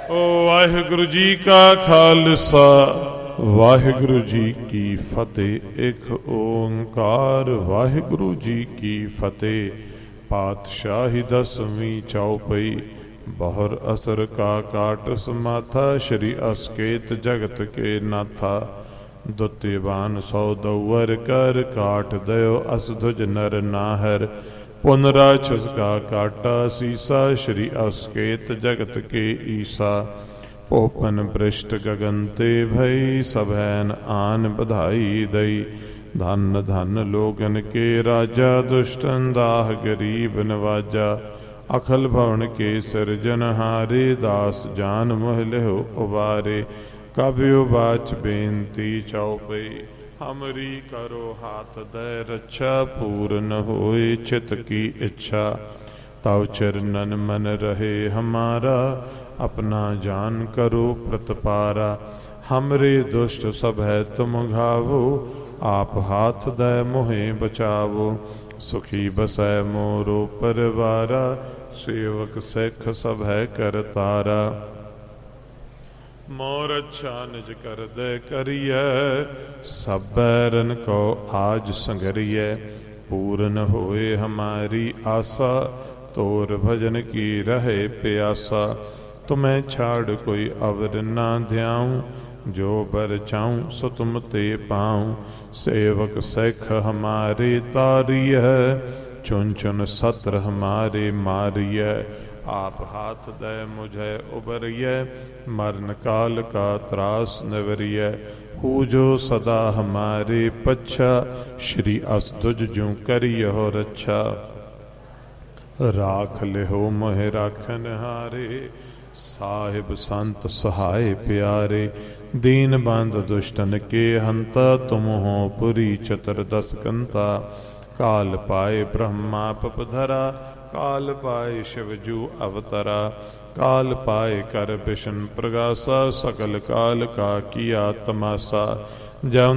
ਵਾਹਿਗੁਰੂ ਜੀ ਕਾ ਖਾਲਸਾ ਵਾਹਿਗੁਰੂ ਜੀ ਕੀ ਫਤਿਹ। ਇੱਕ ਓੰਕਾਰ ਵਾਹਿਗੁਰੂ ਜੀ ਕੀ ਫਤਿਹ। ਪਾਤਸ਼ਾਹੀ ਦਸਵੀਂ ਚੌਪਈ। ਬਹੁਰ ਅਸਰ ਕਾ ਕਾਟ ਸਮਾਥਾ, ਸ਼੍ਰੀ ਅਸਕੇਤ ਜਗਤ ਕੇ ਨਾਥਾ। ਦੁੱਤੇਵਾਨ ਸੌ ਦਊਰ ਕਰ, ਕਾਟ ਦਇਓ ਅਸਧੁਜ ਨਰ ਨਾਹਰ। ਪੁਨ ਰਾਛਸ ਕਾ ਕਾਟਾ ਸੀਸਾ, ਸ਼੍ਰੀ ਅਸਕੇਤ ਜਗਤ ਕੇ ਈਸਾ। ਭੋਪਨ ਬ੍ਰਿਸ਼ਟ ਗਗਨ ਤੇ ਭਈ, ਸਭੈਨ ਆਨ ਬਧਾਈ ਦਈ। ਧਨ ਧਨ ਲੋਗਨ ਕੇ ਰਾਜਾ, ਦੁਸ਼ਟਨ ਦਾਹ ਗਰੀਬ ਨਵਾਜਾ। ਅਖਲ ਭਵਨ ਕੇ ਸਿਰਜਨਹਾਰੇ, ਦਾਸ ਜਾਨ ਮੋਹ ਲਿਹੁ ਉਬਾਰੇ। ਕਬਿਉ ਬਾਚ ਬੇਨਤੀ ਚਉਪਈ, ਹਮਰੀ ਕਰੋ ਹਾਥ ਦੈ ਰੱਛਾ। ਪੂਰਨ ਹੋਏ ਚਿਤ ਕੀ ਇੱਛਾ, ਤਉ ਚਰਨਨ ਮਨ ਰਹੇ ਹਮਾਰਾ। अपना जान करो प्रतपारा, हमरे दुष्ट सब है तुम घावो। आप हाथ दे मोहे बचावो, सुखी बसै मोरो परवारा। सेवक सिख सब है करतारा, मोर अच्छा निज कर दे करिए। सब बैरन को आज संगरिए, पूर्ण होए हमारी आशा। तोर भजन की रहे प्यासा, तुम्हें छाड़ कोई अवर ना ध्याऊं। जो बर चाऊं सो तुम ते पाऊं। सेवक सिख हमारे तारिय, चुन चुन सत्र हमारे मारिय। आप हाथ दे मुझे उबरिय, मरण काल का त्रास निवरिय। हु जो सदा हमारे पच्छा, श्री असधुज ज्यों करियो रच्छा। राख लिहो मोह राखन हारे, साहिब संत सहाय प्यारे। दीन बंद दुष्टन के हंता, तुम हो पुरी चतुर्दश कंता। काल पाए ब्रह्मा पपधरा, काल पाए शिवजू अवतरा। काल पाए कर बिशन प्रगासा, सकल काल का किया तमासा। जब